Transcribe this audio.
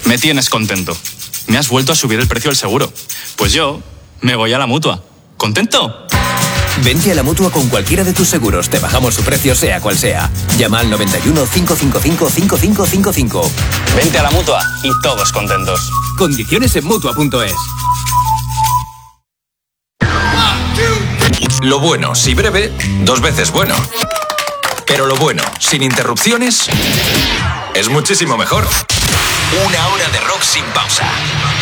Me tienes contento. Me has vuelto a subir el precio del seguro. Pues yo me voy a la Mutua. ¿Contento? Vente a la Mutua con cualquiera de tus seguros. Te bajamos su precio sea cual sea. Llama al 91 555 5555. Vente a la Mutua y todos contentos. Condiciones en Mutua.es. Lo bueno, si breve, 2 veces bueno. Pero lo bueno, sin interrupciones, es muchísimo mejor. 1 hora de rock sin pausa.